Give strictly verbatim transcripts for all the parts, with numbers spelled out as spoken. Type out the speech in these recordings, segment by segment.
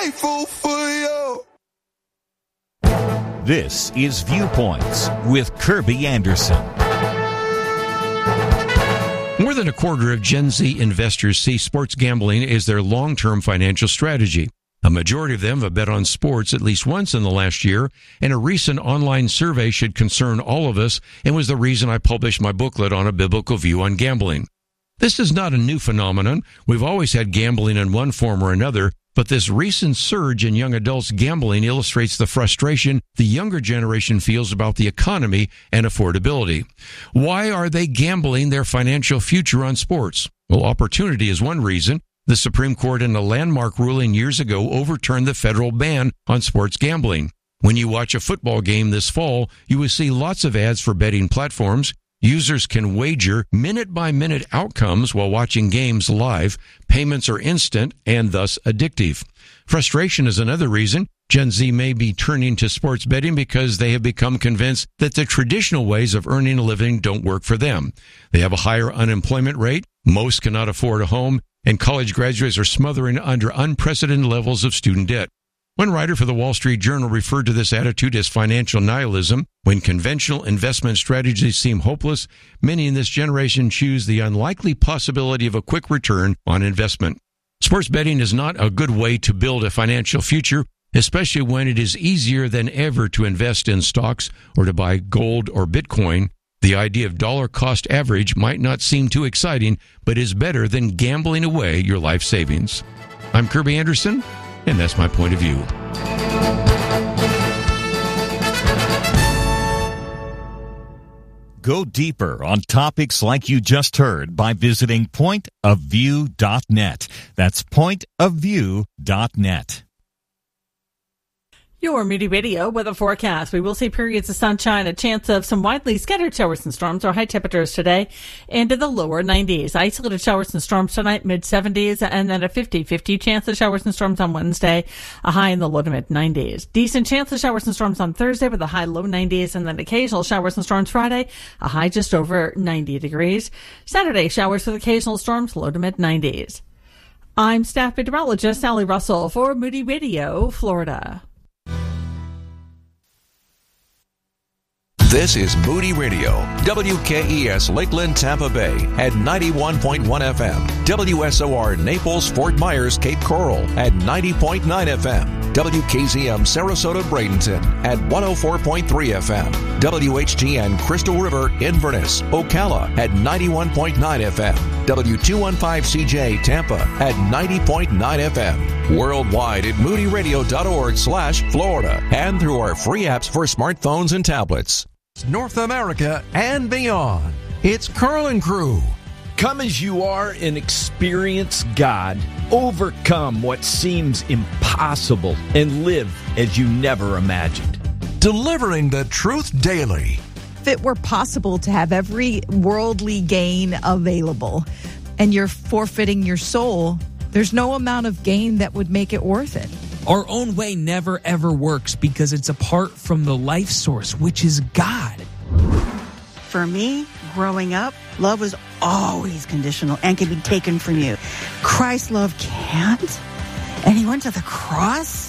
grateful for you. This is Viewpoints with Kirby Anderson. More than a quarter of Gen Z investors see sports gambling as their long-term financial strategy. A majority of them have bet on sports at least once in the last year, and a recent online survey should concern all of us and was the reason I published my booklet on a biblical view on gambling. This is not a new phenomenon. We've always had gambling in one form or another, but this recent surge in young adults gambling illustrates the frustration the younger generation feels about the economy and affordability. Why are they gambling their financial future on sports? Well, opportunity is one reason. The Supreme Court in a landmark ruling years ago overturned the federal ban on sports gambling. When you watch a football game this fall, you will see lots of ads for betting platforms. Users can wager minute-by-minute outcomes while watching games live. Payments are instant and thus addictive. Frustration is another reason. Gen Z may be turning to sports betting because they have become convinced that the traditional ways of earning a living don't work for them. They have a higher unemployment rate, most cannot afford a home, and college graduates are smothering under unprecedented levels of student debt. One writer for the Wall Street Journal referred to this attitude as financial nihilism. When conventional investment strategies seem hopeless, many in this generation choose the unlikely possibility of a quick return on investment. Sports betting is not a good way to build a financial future, especially when it is easier than ever to invest in stocks or to buy gold or Bitcoin. The idea of dollar cost average might not seem too exciting, but is better than gambling away your life savings. I'm Kirby Anderson, and that's my point of view. Go deeper on topics like you just heard by visiting point of view dot net. That's point of view dot net. Your Moody Radio weather forecast. We will see periods of sunshine, a chance of some widely scattered showers and storms. Our high temperatures today into the lower nineties. Isolated showers and storms tonight, mid seventies, and then a fifty fifty chance of showers and storms on Wednesday, a high in the low to mid nineties. Decent chance of showers and storms on Thursday with a high low nineties, and then occasional showers and storms Friday, a high just over ninety degrees. Saturday, showers with occasional storms, low to mid nineties. I'm staff meteorologist Sally Russell for Moody Radio, Florida. This is Moody Radio, W K E S Lakeland, Tampa Bay at ninety-one point one F M, W S O R Naples, Fort Myers, Cape Coral at ninety point nine F M, W K Z M Sarasota, Bradenton at one oh four point three F M, W H T N Crystal River, Inverness, Ocala at ninety-one point nine F M, W two fifteen C J Tampa at ninety point nine F M, worldwide at moody radio dot org slash Florida, and through our free apps for smartphones and tablets. North America and beyond. It's Carlin Crew. Come as you are and experience God. Overcome what seems impossible and live as you never imagined. Delivering the truth daily. If it were possible to have every worldly gain available and you're forfeiting your soul, there's no amount of gain that would make it worth it. Our own way never, ever works because it's apart from the life source, which is God. For me, growing up, love was always conditional and can be taken from you. Christ's love can't. And he went to the cross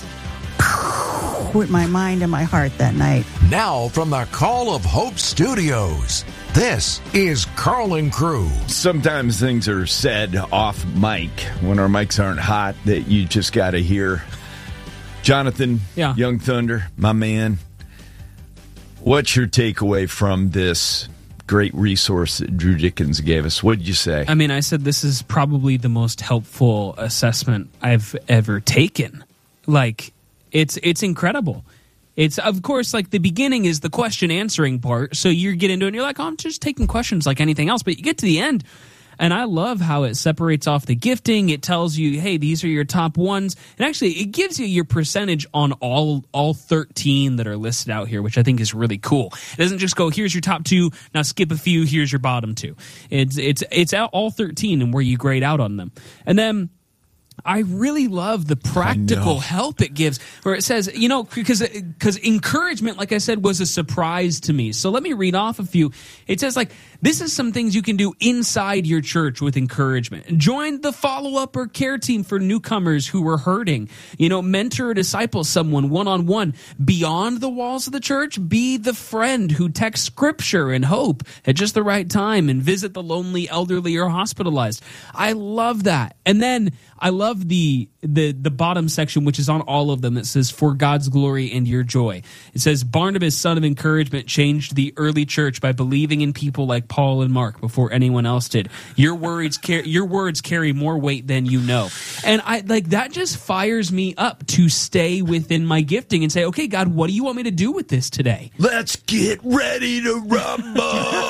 with my mind and my heart that night. Now from the Call of Hope Studios, this is Carlin Crew. Sometimes things are said off mic when our mics aren't hot that you just got to hear. Jonathan, yeah. Young Thunder, my man, what's your takeaway from this great resource that Drew Dickens gave us? What did you say? I mean, I said this is probably the most helpful assessment I've ever taken. Like, it's it's incredible. It's, of course, like the beginning is the question answering part. So you get into it and you're like, oh, I'm just taking questions like anything else. But you get to the end. And I love how it separates off the gifting. It tells you, hey, these are your top ones. And actually, it gives you your percentage on all all thirteen that are listed out here, which I think is really cool. It doesn't just go, here's your top two, now skip a few, here's your bottom two. It's it's it's all thirteen and where you grade out on them. And then I really love the practical help it gives, where it says, you know, because because encouragement, like I said, was a surprise to me. So let me read off a few. It says, like, this is some things you can do inside your church with encouragement. Join the follow-up or care team for newcomers who are hurting. You know, mentor or disciple someone one-on-one. Beyond the walls of the church, be the friend who texts scripture and hope at just the right time and visit the lonely, elderly, or hospitalized. I love that. And then I love the the the bottom section, which is on all of them, that says, for God's glory and your joy. It says, Barnabas, son of encouragement, changed the early church by believing in people like Paul and Mark before anyone else did. Your words carry, your words carry more weight than you know. And I like that just fires me up to stay within my gifting and say, okay, God, what do you want me to do with this today? Let's get ready to rumble.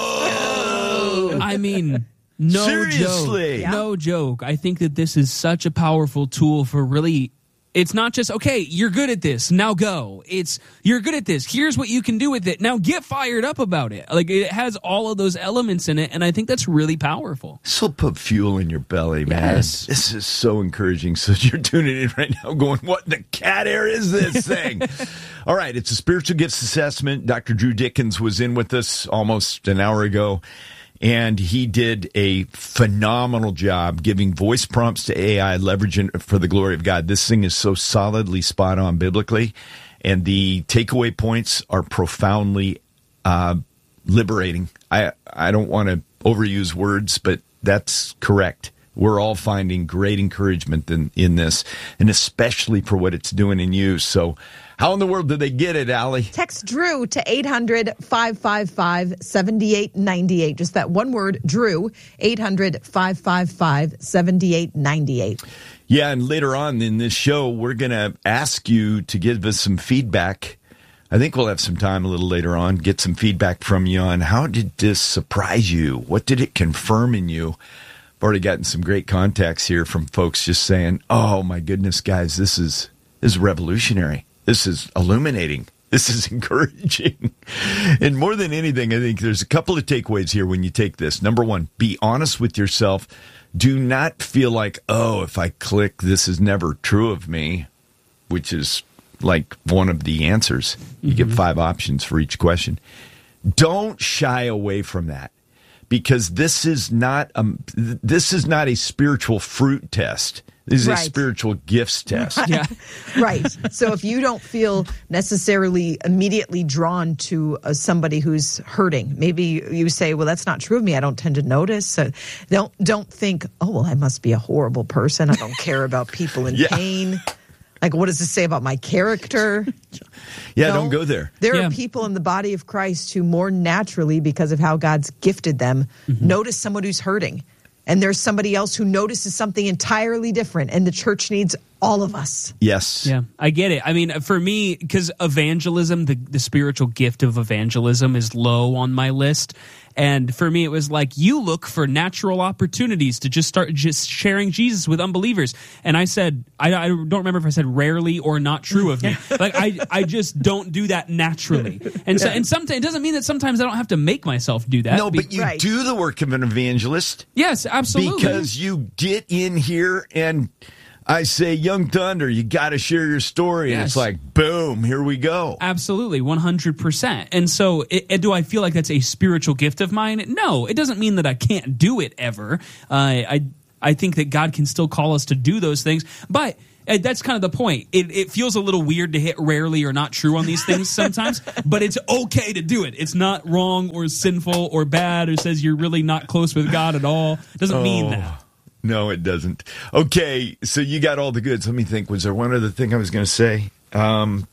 I mean... No Seriously. joke. No joke. I think that this is such a powerful tool for really, it's not just, okay, you're good at this, now go. It's, you're good at this, here's what you can do with it, now get fired up about it. Like, it has all of those elements in it, and I think that's really powerful. This will put fuel in your belly, man. Yes. This is so encouraging. So you're tuning in right now going, what the cat air is this thing? All right, it's a spiritual gifts assessment. Doctor Drew Dickens was in with us almost an hour ago. And he did a phenomenal job giving voice prompts to A I, leveraging for the glory of God. This thing is so solidly spot on biblically, and the takeaway points are profoundly uh, liberating. I I don't want to overuse words, but that's correct. We're all finding great encouragement in, in this, and especially for what it's doing in you. So how in the world did they get it, Allie? Text Drew to eight hundred, five five five, seven eight nine eight. Just that one word, Drew, eight hundred, five five five, seven eight nine eight. Yeah, and later on in this show, we're going to ask you to give us some feedback. I think we'll have some time a little later on, get some feedback from you on how did this surprise you? What did it confirm in you? I've already gotten some great contacts here from folks just saying, oh, my goodness, guys, this is this is revolutionary. This is illuminating. This is encouraging. And more than anything, I think there's a couple of takeaways here when you take this. Number one, be honest with yourself. Do not feel like, oh, if I click, this is never true of me, which is like one of the answers. You mm-hmm. get five options for each question. Don't shy away from that. Because this is not a, this is not a spiritual fruit test. This is right. a spiritual gifts test. Right. Yeah. Right. So if you don't feel necessarily immediately drawn to uh, somebody who's hurting, maybe you say, well, that's not true of me. I don't tend to notice. So don't, don't think, oh, well, I must be a horrible person. I don't care about people in yeah. pain. Like, what does this say about my character? Yeah, no, don't go there. There yeah. are people in the body of Christ who more naturally, because of how God's gifted them, mm-hmm. notice someone who's hurting. And there's somebody else who notices something entirely different. And the church needs all of us. Yes. Yeah, I get it. I mean, for me, because evangelism, the, the spiritual gift of evangelism is low on my list. And for me, it was like, you look for natural opportunities to just start just sharing Jesus with unbelievers. And I said, I, I don't remember if I said rarely or not true of me. Like, I, I just don't do that naturally. And so, and sometimes it doesn't mean that sometimes I don't have to make myself do that. No, but you right. do the work of an evangelist. Yes, absolutely. Because you get in here and I say, Young Thunder, you got to share your story. Yes. And it's like, boom, here we go. Absolutely, one hundred percent. And so it, do I feel like that's a spiritual gift of mine? No, it doesn't mean that I can't do it ever. Uh, I, I think that God can still call us to do those things. But uh, that's kind of the point. It, it feels a little weird to hit rarely or not true on these things sometimes, but it's okay to do it. It's not wrong or sinful or bad or says you're really not close with God at all. It doesn't oh. mean that. No, it doesn't. Okay, so you got all the goods. Let me think. Was there one other thing I was going to say? Um,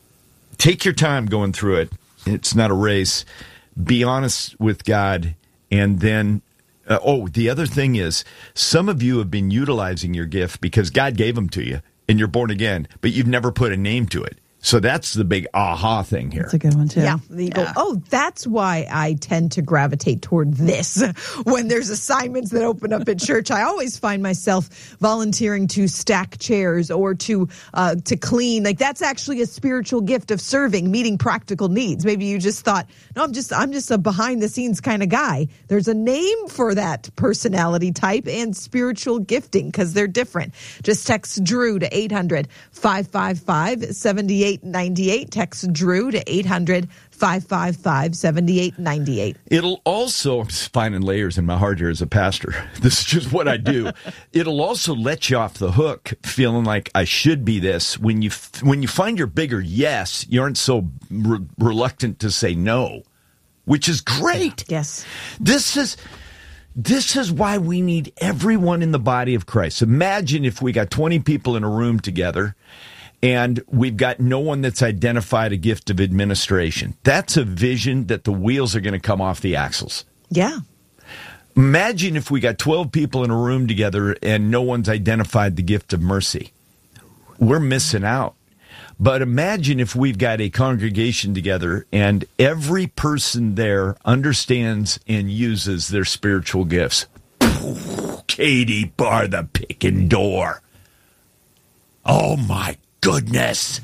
take your time going through it. It's not a race. Be honest with God. And then, uh, oh, the other thing is, some of you have been utilizing your gift because God gave them to you and you're born again, but you've never put a name to it. So that's the big aha thing here. That's a good one, too. Yeah. You go, oh, that's why I tend to gravitate toward this. When there's assignments that open up at church, I always find myself volunteering to stack chairs or to uh, to clean. Like, that's actually a spiritual gift of serving, meeting practical needs. Maybe you just thought, no, I'm just I'm just a behind the scenes kind of guy. There's a name for that personality type and spiritual gifting because they're different. Just text Drew to eight hundred, five five five, seven eight nine eight. Text Drew to eight hundred, five five five, seven eight nine eight. It'll also, I'm just finding layers in my heart here as a pastor. This is just what I do. It'll also let you off the hook feeling like I should be this. When you when you find your bigger yes, you aren't so re- reluctant to say no, which is great. Yes. This is... This is why we need everyone in the body of Christ. Imagine if we got twenty people in a room together and we've got no one that's identified a gift of administration. That's a vision that the wheels are going to come off the axles. Yeah. Imagine if we got twelve people in a room together and no one's identified the gift of mercy. We're missing out. But imagine if we've got a congregation together and every person there understands and uses their spiritual gifts. Katie bar the picking door. Oh, my goodness.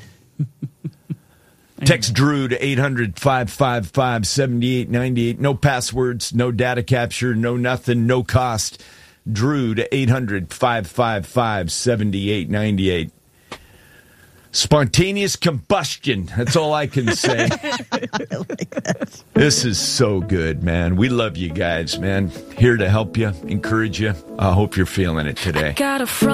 Text Drew to eight hundred, five five five, seven eight nine eight. No passwords, no data capture, no nothing, no cost. Drew to eight hundred, five five five, seven eight nine eight. Spontaneous combustion. That's all I can say. I like that. This is so good, man. We love you guys, man. Here to help you, encourage you. I hope you're feeling it today. Got a